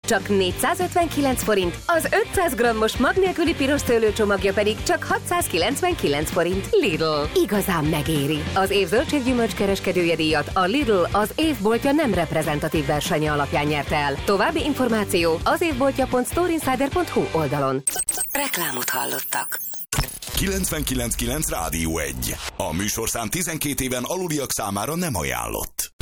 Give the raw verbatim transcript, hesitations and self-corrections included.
csak négyszázötvenkilenc forint, az ötszáz grammos mag nélküli piros szőlőcsomagja pedig csak hatszázkilencvenkilenc forint. Lidl, igazán megéri. Az év zöldséggyümölcs kereskedője díjat a Lidl az évboltja nem reprezentatív versenye alapján nyerte el. További információ az évboltja pont storeinsider pont hu oldalon. Reklámot hallottak. kilencvenkilenc kilenc Rádió egy. A műsorszám tizenkét éven aluliak számára nem ajánlott.